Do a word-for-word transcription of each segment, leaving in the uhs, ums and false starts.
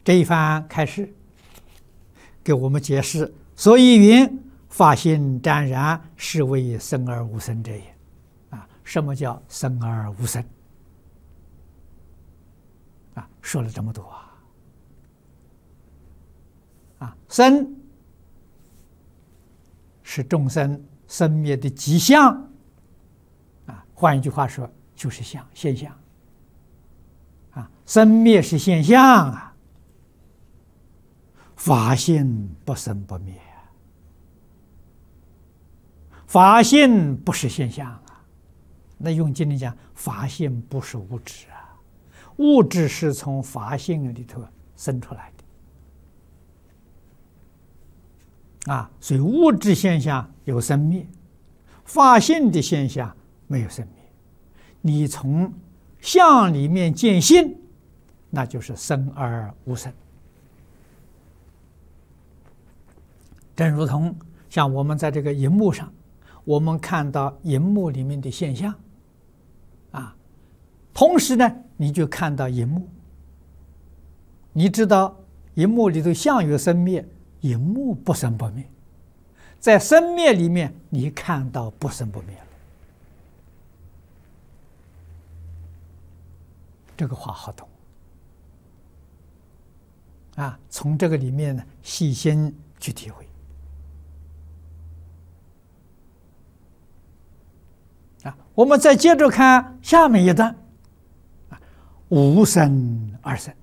这一番开示，给我们解释，所以云法性湛然，是为生而无生者也。啊，什么叫生而无生？啊，说了这么多啊！啊，生是众生生灭的迹象。啊，换一句话说，就是相现象。啊，生灭是现象啊。法性不生不灭，法性不是现象啊。那用经里讲，法性不是物质啊，物质是从法性里头生出来的啊。所以物质现象有生灭，法性的现象没有生灭。你从相里面见性，那就是生而无生。正如同像我们在这个荧幕上，我们看到荧幕里面的现象，啊，同时呢，你就看到荧幕，你知道荧幕里头相有生灭，荧幕不生不灭，在生灭里面，你看到不生不灭了。这个话好懂啊！从这个里面呢，细心去体会。啊，我们再接着看下面一段，啊，无生而生。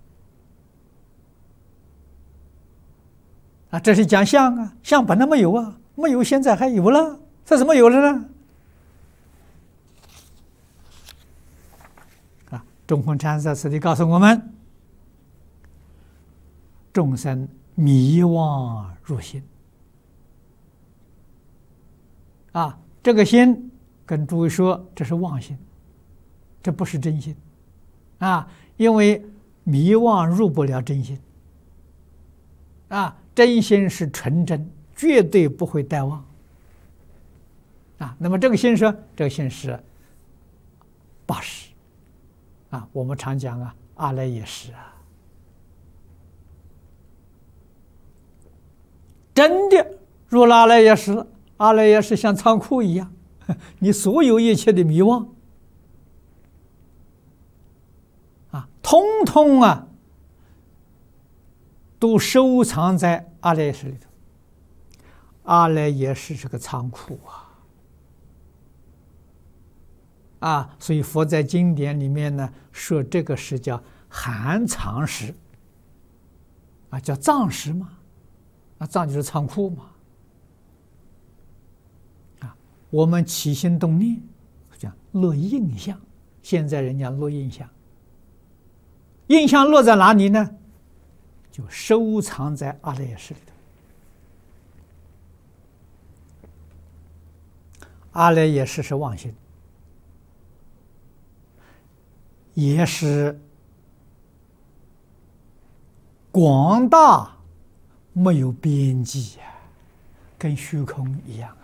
啊，这是讲相啊，相本来没有啊，没有现在还有了，这怎么有了呢？啊，中峰禅师在此地告诉我们，众生迷妄入心。啊，这个心。跟诸位说，这是妄心，这不是真心啊！因为迷妄入不了真心啊，真心是纯真，绝对不会带妄啊。那么这个心说，这个心是八识啊，我们常讲啊，阿赖耶识啊，真的入了阿赖耶识了，阿赖耶识像仓库一样。你所有一切的迷妄啊，通通啊，都收藏在阿赖耶识里头。阿赖耶识是个仓库啊，啊，所以佛在经典里面呢说，这个是叫含藏识啊，叫藏识嘛，啊，藏就是仓库嘛。我们起心动念，讲落印象。现在人家落印象，印象落在哪里呢？就收藏在阿赖耶识里头。阿赖耶识是妄心，也是广大，没有边际呀，跟虚空一样。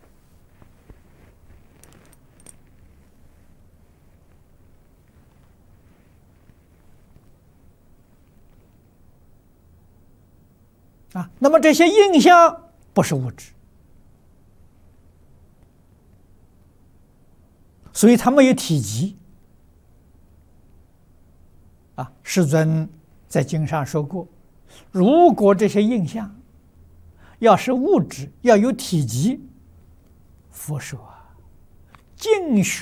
啊，那么这些印象不是物质，所以它没有体积。啊，世尊在经上说过，如果这些印象要是物质，要有体积，佛说啊，尽虚